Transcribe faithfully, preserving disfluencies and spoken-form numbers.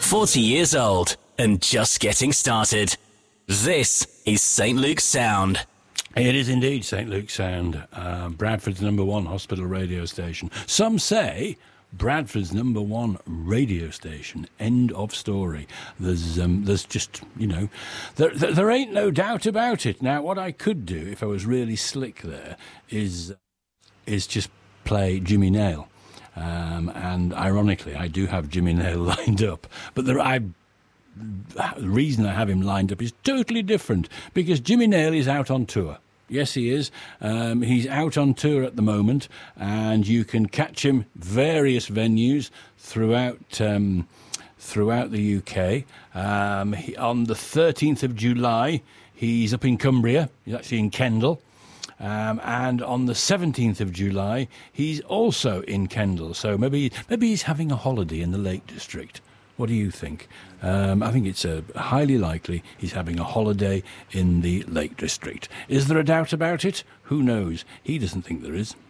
forty years old and just getting started. This is Saint Luke's Sound. It is indeed Saint Luke's Sound, uh, Bradford's number one hospital radio station. Some say Bradford's number one radio station. End of story. There's um, there's just, you know, there, there there ain't no doubt about it. Now, what I could do if I was really slick there is is just play Jimmy Nail. Um, and ironically, I do have Jimmy Nail lined up. But there, I, the reason I have him lined up is totally different, because Jimmy Nail is out on tour. Yes, he is. Um, he's out on tour at the moment, and you can catch him various venues throughout um, throughout the U K. Um, he, on the thirteenth of July, he's up in Cumbria. He's actually in Kendal. Um, and on the seventeenth of July, he's also in Kendal. So maybe maybe he's having a holiday in the Lake District. What do you think? Um, I think it's uh, highly likely he's having a holiday in the Lake District. Is there a doubt about it? Who knows? He doesn't think there is.